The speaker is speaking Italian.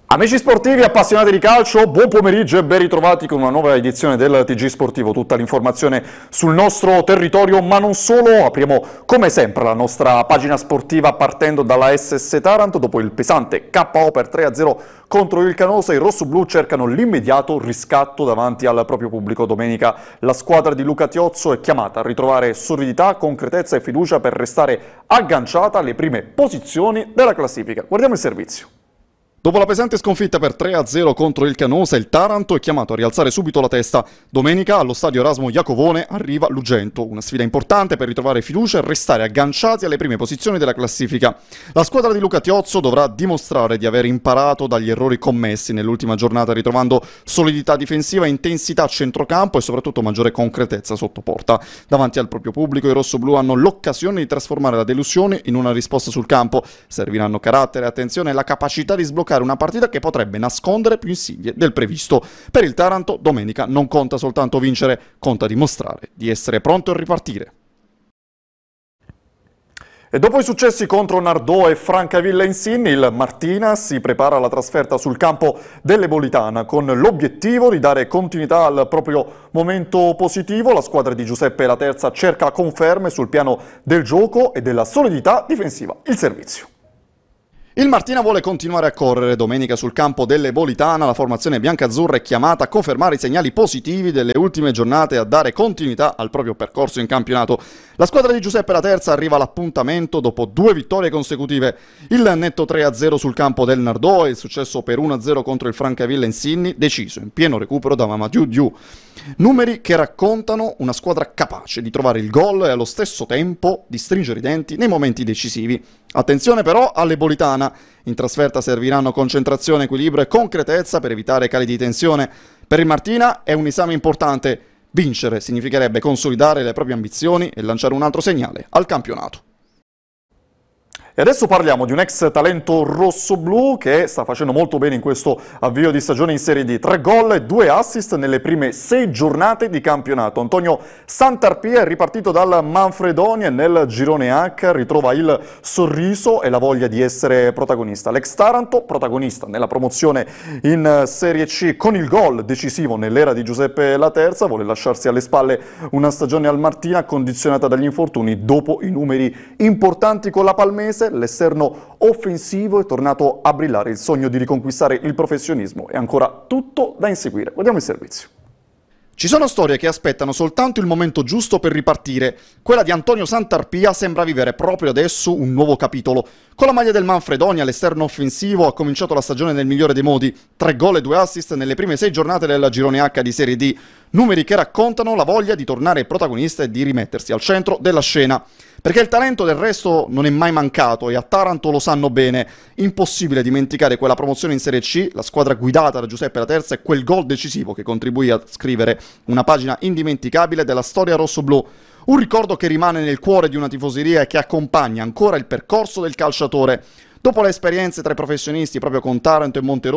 Amici sportivi, appassionati di calcio, buon pomeriggio e ben ritrovati con una nuova edizione del TG Sportivo. Tutta l'informazione sul nostro territorio, ma non solo. Apriamo come sempre la nostra pagina sportiva partendo dalla SS Taranto. Dopo il pesante KO per 3-0 contro il Canosa, i rossoblù cercano l'immediato riscatto davanti al proprio pubblico. Domenica la squadra di Luca Tiozzo è chiamata a ritrovare solidità, concretezza e fiducia per restare agganciata alle prime posizioni della classifica. Guardiamo il servizio. Dopo la pesante sconfitta per 3-0 contro il Canosa, il Taranto è chiamato a rialzare subito la testa. Domenica allo stadio Erasmo Iacovone arriva l'Ugento, una sfida importante per ritrovare fiducia e restare agganciati alle prime posizioni della classifica. La squadra di Luca Tiozzo dovrà dimostrare di aver imparato dagli errori commessi nell'ultima giornata, ritrovando solidità difensiva, intensità a centrocampo e soprattutto maggiore concretezza sotto porta. Davanti al proprio pubblico i rossoblù hanno l'occasione di trasformare la delusione in una risposta sul campo. Serviranno carattere, attenzione e la capacità di sbloccare una partita che potrebbe nascondere più insidie del previsto. Per il Taranto domenica non conta soltanto vincere, conta dimostrare di essere pronto a ripartire. E dopo i successi contro Nardò e Francavilla Insinni, il Martina si prepara alla trasferta sul campo dell'Ebolitana con l'obiettivo di dare continuità al proprio momento positivo. La squadra di Giuseppe La Terza cerca conferme sul piano del gioco e della solidità difensiva. Il servizio. Il Martina vuole continuare a correre. Domenica sul campo dell'Ebolitana la formazione biancazzurra è chiamata a confermare i segnali positivi delle ultime giornate e a dare continuità al proprio percorso in campionato. La squadra di Giuseppe La Terza arriva all'appuntamento dopo 2 vittorie consecutive. Il netto 3-0 sul campo del Nardò e il successo per 1-0 contro il Francavilla Insinni, deciso in pieno recupero da Mamadou Diou. Numeri che raccontano una squadra capace di trovare il gol e allo stesso tempo di stringere i denti nei momenti decisivi. Attenzione però all'Ebolitana. In trasferta serviranno concentrazione, equilibrio e concretezza per evitare cali di tensione. Per il Martina è un esame importante. Vincere significherebbe consolidare le proprie ambizioni e lanciare un altro segnale al campionato. E adesso parliamo di un ex talento rossoblù che sta facendo molto bene in questo avvio di stagione in Serie D. 3 gol e 2 assist nelle prime 6 giornate di campionato. Antonio Santarpia è ripartito dal Manfredonia e nel girone H ritrova il sorriso e la voglia di essere protagonista. L'ex Taranto, protagonista nella promozione in Serie C con il gol decisivo nell'era di Giuseppe La Terza, vuole lasciarsi alle spalle una stagione al Martina condizionata dagli infortuni. Dopo i numeri importanti con la Palmese, l'esterno offensivo è tornato a brillare. Il sogno di riconquistare il professionismo è ancora tutto da inseguire. Guardiamo il servizio. Ci sono storie che aspettano soltanto il momento giusto per ripartire. Quella di Antonio Santarpia sembra vivere proprio adesso un nuovo capitolo. Con la maglia del Manfredonia, l'esterno offensivo ha cominciato la stagione nel migliore dei modi. 3 gol e 2 assist nelle prime 6 giornate del girone H di Serie D. Numeri che raccontano la voglia di tornare protagonista e di rimettersi al centro della scena. Perché il talento del resto non è mai mancato e a Taranto lo sanno bene. Impossibile dimenticare quella promozione in Serie C, la squadra guidata da Giuseppe La Terza e quel gol decisivo che contribuì a scrivere una pagina indimenticabile della storia rossoblù. Un ricordo che rimane nel cuore di una tifoseria e che accompagna ancora il percorso del calciatore. Dopo le esperienze tra i professionisti proprio con Taranto e Monterosso,